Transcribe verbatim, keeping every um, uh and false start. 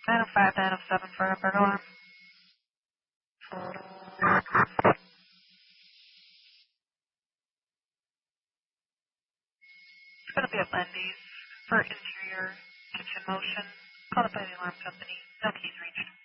nine oh five, nine oh seven for a burglar alarm. It's going to be at Wendy's for interior kitchen motion. Call it by the alarm company. No keys reached.